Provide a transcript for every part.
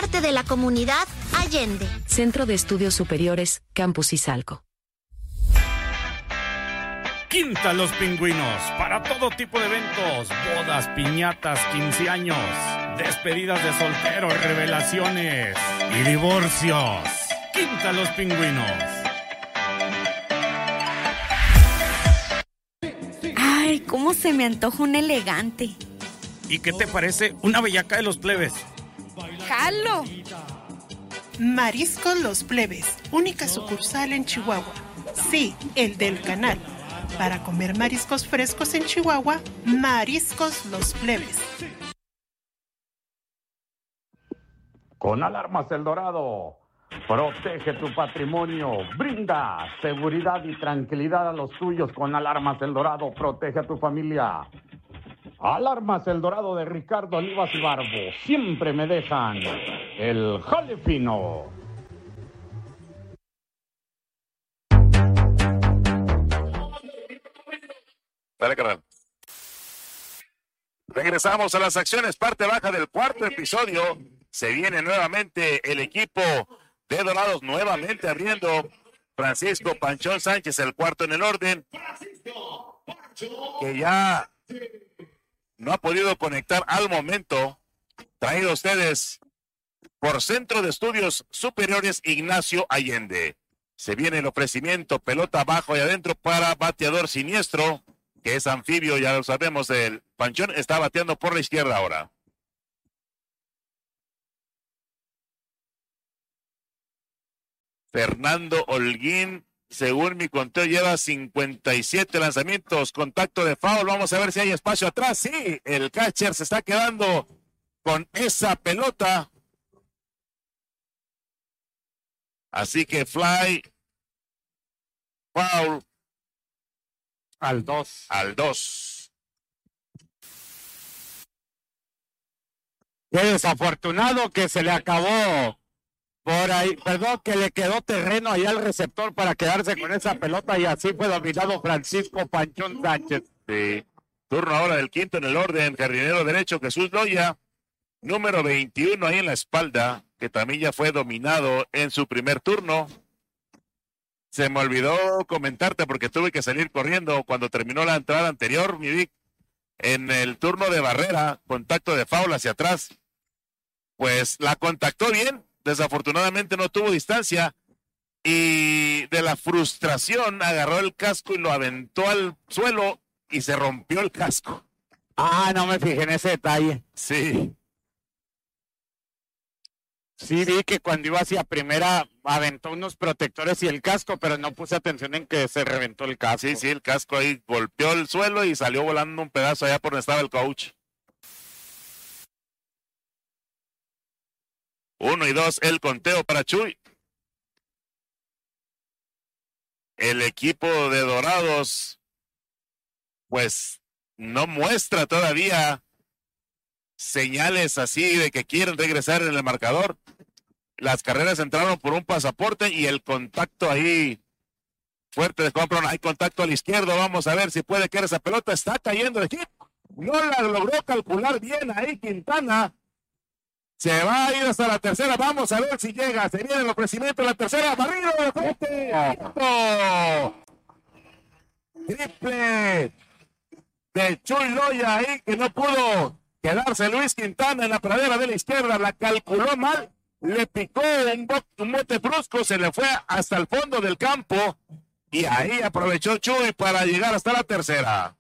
parte de la comunidad Allende. Centro de Estudios Superiores, Campus Izalco. Quinta Los Pingüinos, para todo tipo de eventos, bodas, piñatas, 15 años, despedidas de solteros, revelaciones y divorcios. Quinta Los Pingüinos. Ay, cómo se me antoja un elegante. ¿Y qué te parece una bellaca de los plebes? ¡Jalo! Mariscos Los Plebes, única sucursal en Chihuahua. Sí, el del canal. Para comer mariscos frescos en Chihuahua, Mariscos Los Plebes. Con Alarmas El Dorado, protege tu patrimonio, brinda seguridad y tranquilidad a los tuyos. Con Alarmas El Dorado, protege a tu familia. Alarmas El Dorado de Ricardo Olivas y Barbo, siempre me dejan el jale fino. Dale, carnal. Regresamos a las acciones, parte baja del cuarto episodio. Se viene nuevamente el equipo de Dorados, nuevamente abriendo Francisco Panchón Sánchez, el cuarto en el orden, que ya no ha podido conectar al momento. Traído a ustedes por Centro de Estudios Superiores Ignacio Allende. Se viene el ofrecimiento, pelota abajo y adentro para bateador siniestro, que es anfibio, ya lo sabemos, el Panchón está bateando por la izquierda ahora. Fernando Holguín, según mi conteo, lleva 57 lanzamientos, contacto de foul. Vamos a ver si hay espacio atrás. Sí, el catcher se está quedando con esa pelota. Así que fly, foul. Al 2. Al 2. Qué desafortunado que se le acabó por ahí, perdón, que le quedó terreno ahí al receptor para quedarse con esa pelota y así fue dominado Francisco Panchón Sánchez. Sí. Turno ahora del quinto en el orden, jardinero derecho Jesús Loya, número 21 ahí en la espalda, que también ya fue dominado en su primer turno. Se me olvidó comentarte porque tuve que salir corriendo cuando terminó la entrada anterior, mi Vic. En el turno de barrera, contacto de foul hacia atrás. Pues la contactó bien, desafortunadamente no tuvo distancia y de la frustración agarró el casco y lo aventó al suelo y se rompió el casco. Ah, no me fijé en ese detalle. Sí. Sí, vi que cuando iba hacia primera aventó unos protectores y el casco, pero no puse atención en que se reventó el casco. Sí, el casco ahí golpeó el suelo y salió volando un pedazo allá por donde estaba el coach. 1 y 2, el conteo para Chuy. El equipo de Dorados, pues, no muestra todavía señales así de que quieren regresar en el marcador. Las carreras entraron por un pasaporte y el contacto ahí fuerte de Compron. Hay contacto a la izquierda. Vamos a ver si puede caer esa pelota. Está cayendo el equipo. No la logró calcular bien ahí Quintana. Se va a ir hasta la tercera. Vamos a ver si llega. Se viene el ofrecimiento de la tercera. Barrido de frente. Triple de Chuy Loya ahí que no pudo quedarse Luis Quintana en la pradera de la izquierda. La calculó mal. Le picó un bote brusco. Se le fue hasta el fondo del campo. Y ahí aprovechó Chuy para llegar hasta la tercera.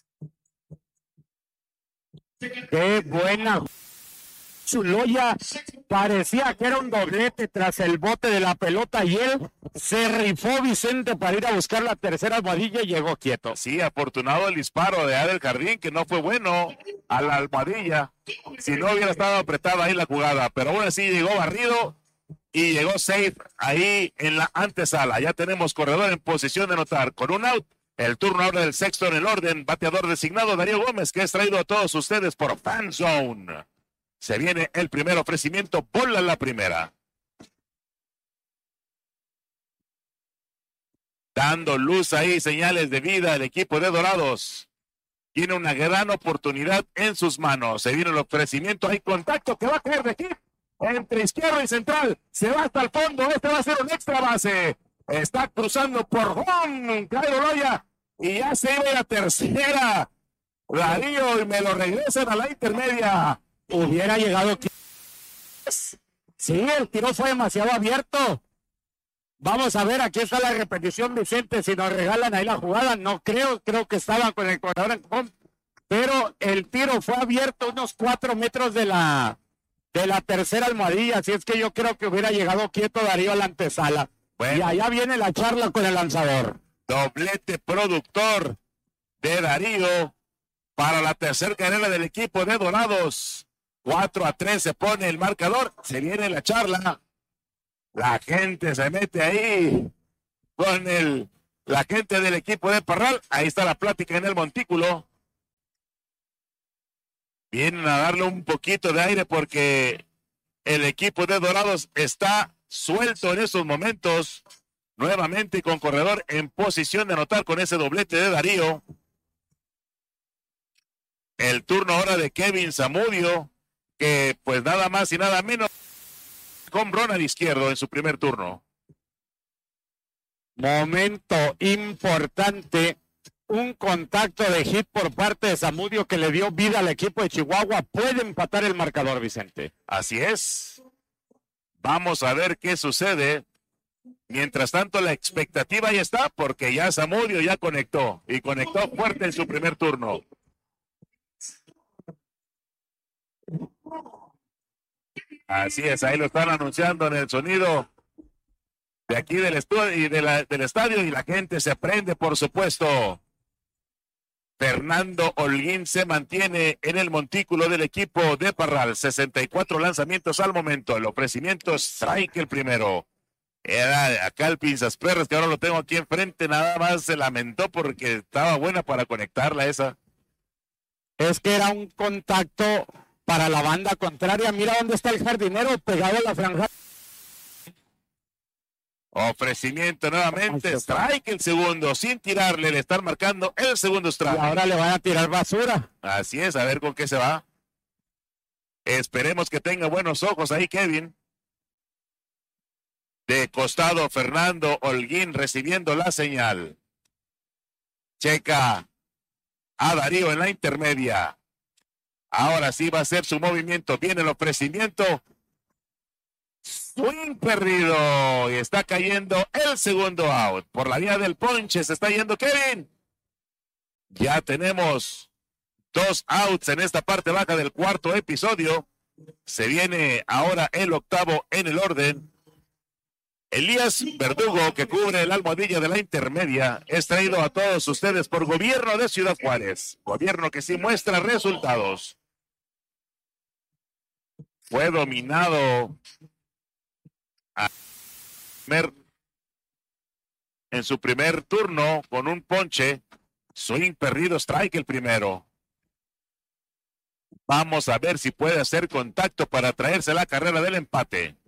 ¡Qué buena! Chuloya parecía que era un doblete tras el bote de la pelota y él se rifó Vicente para ir a buscar la tercera almohadilla y llegó quieto. Sí, afortunado el disparo de Adel Jardín, que no fue bueno a la almohadilla. Si no hubiera estado apretada ahí la jugada, pero aún así llegó barrido y llegó safe ahí en la antesala. Ya tenemos corredor en posición de anotar con un out. El turno ahora del sexto en el orden, bateador designado Darío Gómez, que es traído a todos ustedes por Fan Zone. Se viene el primer ofrecimiento, bola en la primera. Dando luz ahí, señales de vida, el equipo de Dorados tiene una gran oportunidad en sus manos. Se viene el ofrecimiento, hay contacto que va a caer de aquí. entre izquierdo y central, se va hasta el fondo, este va a ser un extra base, está cruzando por Juan Cairo Loya, y ya se iba a la tercera, Darío, y me lo regresan a la intermedia. Hubiera llegado. Sí, el tiro fue demasiado abierto. Vamos a ver, aquí está la repetición, Vicente, si nos regalan ahí la jugada, no creo que estaban con el corredor en home, pero el tiro fue abierto unos 4 metros de la tercera almohadilla, así es que yo creo que hubiera llegado quieto Darío a la antesala. Bueno, y allá viene la charla con el lanzador. Doblete productor de Darío para la tercera carrera del equipo de Dorados. 4-3 se pone el marcador, se viene la charla. La gente se mete ahí con la gente del equipo de Parral. Ahí está la plática en el montículo. Vienen a darle un poquito de aire porque el equipo de Dorados está suelto en estos momentos. Nuevamente con corredor en posición de anotar con ese doblete de Darío. El turno ahora de Kevin Zamudio, que pues nada más y nada menos con Ronald izquierdo en su primer turno. Momento importante, un contacto de hit por parte de Zamudio que le dio vida al equipo de Chihuahua. Puede empatar el marcador, Vicente. Así es. Vamos a ver qué sucede. Mientras tanto, la expectativa ya está porque ya Zamudio ya conectó y conectó fuerte en su primer turno. Así es, ahí lo están anunciando en el sonido de aquí del estudio y del estadio, y la gente se prende, por supuesto. Fernando Holguín se mantiene en el montículo del equipo de Parral. 64 lanzamientos al momento. El ofrecimiento strike el primero. Era acá el Pinzas Perras, que ahora lo tengo aquí enfrente. Nada más se lamentó porque estaba buena para conectarla esa. Es que era un contacto para la banda contraria. Mira dónde está el jardinero pegado a la franja. Ofrecimiento nuevamente, strike el segundo, sin tirarle, le están marcando el segundo strike. Y ahora le van a tirar basura. Así es, a ver con qué se va. Esperemos que tenga buenos ojos ahí, Kevin. De costado, Fernando Holguín recibiendo la señal. Checa a Darío en la intermedia. Ahora sí va a ser su movimiento. Viene el ofrecimiento. Swing perdido. Y está cayendo el segundo out. Por la vía del ponche se está yendo Kevin. Ya tenemos 2 outs en esta parte baja del cuarto episodio. Se viene ahora el octavo en el orden. Elías Verdugo, que cubre el almohadilla de la intermedia, es traído a todos ustedes por Gobierno de Ciudad Juárez. Gobierno que sí muestra resultados. Fue dominado en su primer turno con un ponche. Swing perdido, strike el primero. Vamos a ver si puede hacer contacto para traerse la carrera del empate.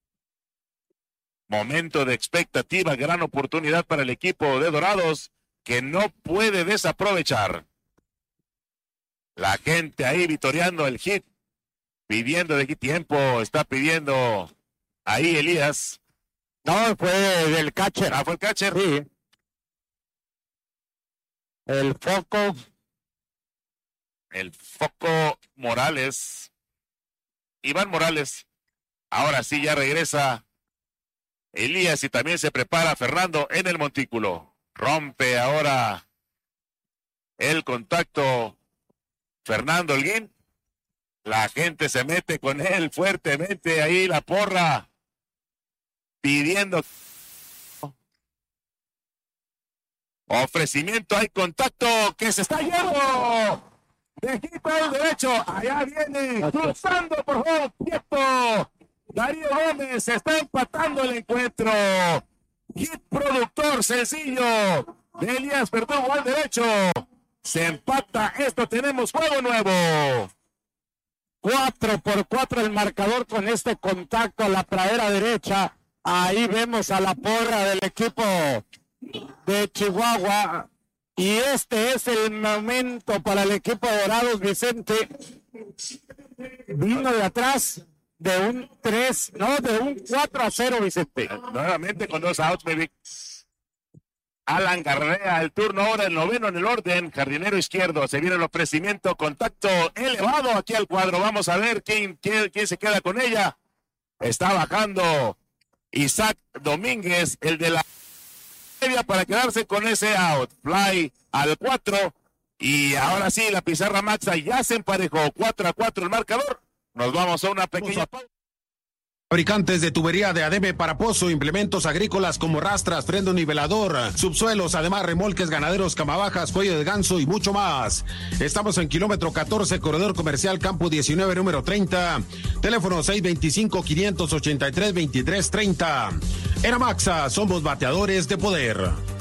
Momento de expectativa, gran oportunidad para el equipo de Dorados que no puede desaprovechar. La gente ahí vitoreando el hit, pidiendo de qué tiempo está pidiendo ahí Elías. No, fue del catcher. Ah, fue el catcher. Sí. El foco Morales. Iván Morales. Ahora sí ya regresa Elías y también se prepara Fernando en el montículo. Rompe ahora el contacto Fernando Holguín. La gente se mete con él fuertemente ahí, la porra pidiendo. Ofrecimiento, hay contacto que se está yendo. De equipo al derecho, allá viene cruzando por favor, quieto. Darío Gómez está empatando el encuentro. Hit productor sencillo de Elías Verdugo al derecho. Se empata esto, tenemos juego nuevo. 4-4 el marcador con este contacto a la pradera derecha. Ahí vemos a la porra del equipo de Chihuahua. Y este es el momento para el equipo de Dorados, Vicente. Vino de atrás. de un 4-0, Vicente. Nuevamente con 2 outs, baby. Alan Garrea, el turno ahora, el noveno en el orden, jardinero izquierdo. Se viene el ofrecimiento, contacto elevado aquí al cuadro. Vamos a ver quién se queda con ella. Está bajando Isaac Domínguez, el de la media, para quedarse con ese out. Fly al 4. Y ahora sí, la pizarra maxa ya se emparejó. 4-4 el marcador. Nos vamos a una pequeña pausa. Fabricantes de tubería de ADM para pozo, implementos agrícolas como rastras, freno nivelador, subsuelos, además remolques ganaderos, camabajas, cuello de ganso y mucho más. Estamos en kilómetro 14, corredor comercial Campo 19, número 30. Teléfono 625-583-2330. En Amaxa somos bateadores de poder.